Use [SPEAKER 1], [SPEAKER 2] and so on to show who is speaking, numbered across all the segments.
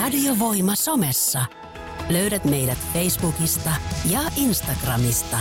[SPEAKER 1] Radiovoima somessa. Löydät meidät Facebookista ja Instagramista.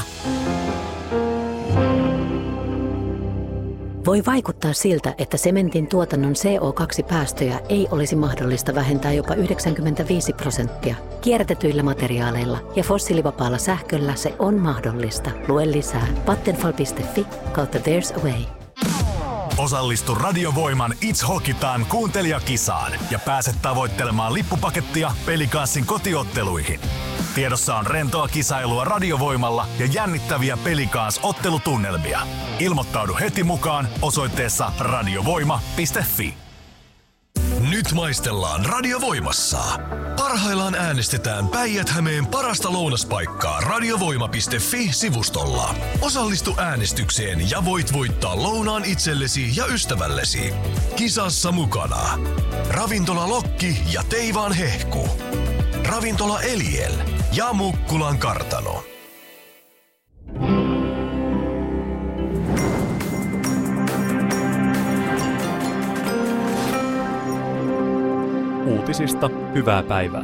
[SPEAKER 2] Voi vaikuttaa siltä, että sementin tuotannon CO2-päästöjä ei olisi mahdollista vähentää jopa 95%. Kierrätetyillä materiaaleilla ja fossiilivapaalla sähköllä se on mahdollista. Lue lisää vattenfall.fi/There's a way.
[SPEAKER 3] Osallistu Radiovoiman It's Hockey-time kuuntelijakisaan ja pääset tavoittelemaan lippupakettia Pelikanssin kotiotteluihin. Tiedossa on rentoa kisailua Radiovoimalla ja jännittäviä Pelikans-ottelutunnelmia. Ilmoittaudu heti mukaan osoitteessa radiovoima.fi.
[SPEAKER 4] Nyt maistellaan Radiovoimassa. Parhaillaan äänestetään Päijät-Hämeen parasta lounaspaikkaa radiovoima.fi-sivustolla. Osallistu äänestykseen ja voit voittaa lounaan itsellesi ja ystävällesi. Kisassa mukana Ravintola Lokki ja Teivaan Hehku, Ravintola Eliel ja Mukkulan kartano.
[SPEAKER 5] Uutisista hyvää päivää.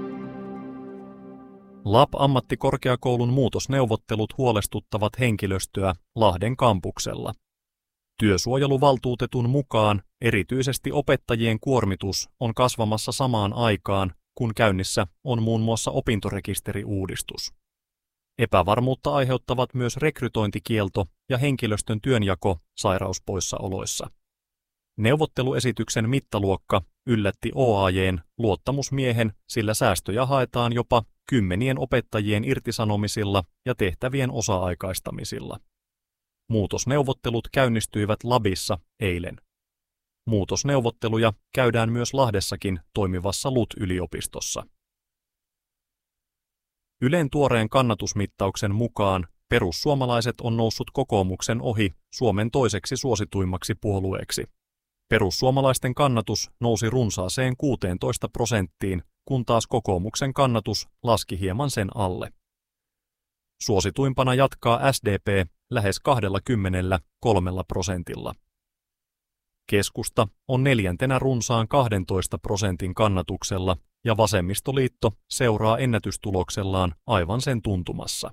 [SPEAKER 5] LAP-ammattikorkeakoulun muutosneuvottelut huolestuttavat henkilöstöä Lahden kampuksella. Työsuojeluvaltuutetun mukaan erityisesti opettajien kuormitus on kasvamassa samaan aikaan, kun käynnissä on muun muassa opintorekisteriuudistus. Epävarmuutta aiheuttavat myös rekrytointikielto ja henkilöstön työnjako sairauspoissaoloissa. Neuvotteluesityksen mittaluokka yllätti OAJ:n luottamusmiehen, sillä säästöjä haetaan jopa 10 opettajien irtisanomisilla ja tehtävien osa-aikaistamisilla. Muutosneuvottelut käynnistyivät Labissa eilen. Muutosneuvotteluja käydään myös Lahdessakin toimivassa LUT-yliopistossa. Ylen tuoreen kannatusmittauksen mukaan perussuomalaiset on noussut kokoomuksen ohi Suomen toiseksi suosituimmaksi puolueeksi. Perussuomalaisten kannatus nousi runsaaseen 16%, kun taas kokoomuksen kannatus laski hieman sen alle. Suosituimpana jatkaa SDP lähes 23%. Keskusta on neljäntenä runsaan 12% kannatuksella ja vasemmistoliitto seuraa ennätystuloksellaan aivan sen tuntumassa.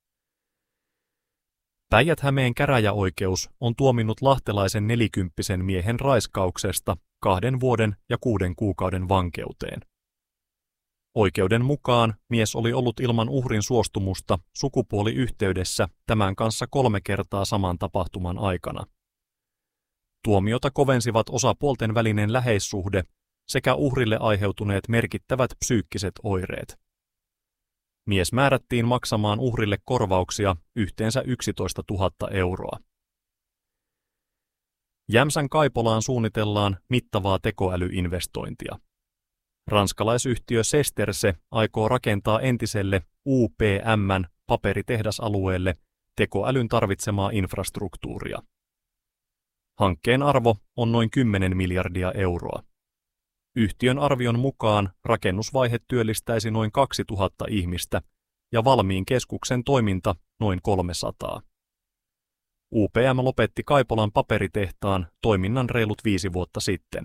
[SPEAKER 5] Päijät-Hämeen käräjäoikeus on tuominnut lahtelaisen 40-vuotiaan miehen raiskauksesta 2 vuoden ja 6 kuukauden vankeuteen. Oikeuden mukaan mies oli ollut ilman uhrin suostumusta sukupuoliyhteydessä tämän kanssa 3 kertaa saman tapahtuman aikana. Tuomiota kovensivat osapuolten välinen läheissuhde sekä uhrille aiheutuneet merkittävät psyykkiset oireet. Mies määrättiin maksamaan uhrille korvauksia yhteensä 11 000 euroa. Jämsän Kaipolaan suunnitellaan mittavaa tekoälyinvestointia. Ranskalaisyhtiö Sesterse aikoo rakentaa entiselle UPM:n paperitehdasalueelle tekoälyn tarvitsemaa infrastruktuuria. Hankkeen arvo on noin 10 miljardia euroa. Yhtiön arvion mukaan rakennusvaihe työllistäisi noin 2000 ihmistä ja valmiin keskuksen toiminta noin 300. UPM lopetti Kaipolan paperitehtaan toiminnan reilut 5 vuotta sitten.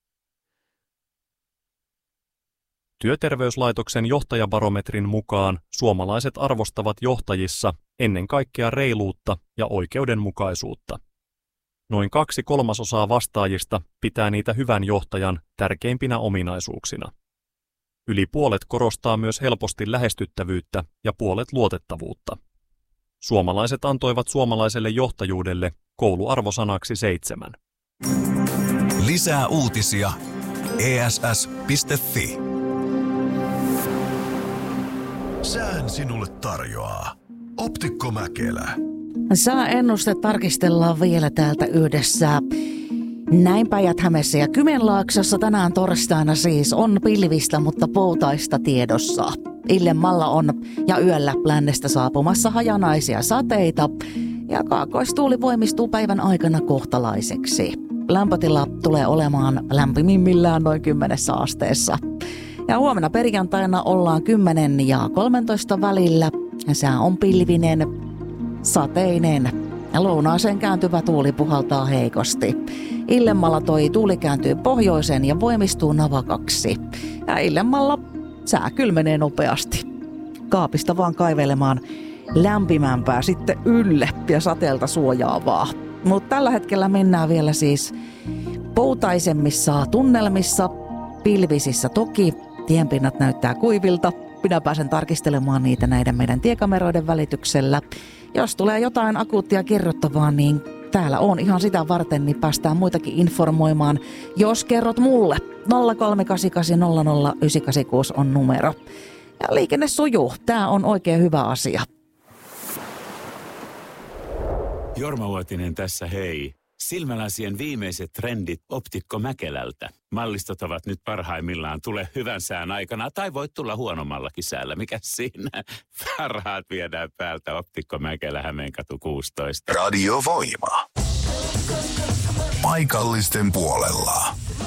[SPEAKER 5] Työterveyslaitoksen johtajabarometrin mukaan suomalaiset arvostavat johtajissa ennen kaikkea reiluutta ja oikeudenmukaisuutta. Noin 2/3 vastaajista pitää niitä hyvän johtajan tärkeimpinä ominaisuuksina. Yli puolet korostaa myös helposti lähestyttävyyttä ja puolet luotettavuutta. Suomalaiset antoivat suomalaiselle johtajuudelle kouluarvosanaksi 7.
[SPEAKER 3] Lisää uutisia ess.fi.
[SPEAKER 4] Sään sinulle tarjoaa Optikko Mäkelä.
[SPEAKER 6] Sääennuste tarkistellaan vielä täältä yhdessä. Näin Päijät-Hämeessä ja Kymenlaaksossa tänään torstaina siis on pilvistä, mutta poutaista tiedossa. Illemmalla on ja yöllä lännestä saapumassa hajanaisia sateita ja kaakkoistuuli voimistuu päivän aikana kohtalaiseksi. Lämpötila tulee olemaan lämpimimmillään noin 10 asteessa. Ja huomenna perjantaina ollaan 10 ja 13 välillä. Sää on pilvinen, sateinen ja lounaaseen kääntyvä tuuli puhaltaa heikosti. Illemmalla toi tuuli kääntyy pohjoiseen ja voimistuu navakaksi. Ja illemmalla sää kylmenee nopeasti. Kaapista vaan kaivelemaan lämpimämpää sitten ylle ja sateelta suojaavaa. Mutta tällä hetkellä mennään vielä siis poutaisemmissa tunnelmissa, pilvisissä toki. Tienpinnat näyttää kuivilta. Minä pääsen tarkistelemaan niitä näiden meidän tiekameroiden välityksellä. Jos tulee jotain akuuttia kerrottavaa, niin täällä on ihan sitä varten, niin päästään muitakin informoimaan. Jos kerrot mulle, 0388000986 on numero. Ja liikenne sujuu. Tää on oikein hyvä asia.
[SPEAKER 7] Jorma Uotinen tässä, hei. Silmälasien viimeiset trendit Optikko Mäkelältä. Mallistot ovat nyt parhaimmillaan. Tule hyvän sään aikana tai voit tulla huonommallakin säällä. Mikä siinä? Parhaat viedään päältä. Optikko Mäkelä, Hämeenkatu 16.
[SPEAKER 3] Radio Voima. Paikallisten puolella.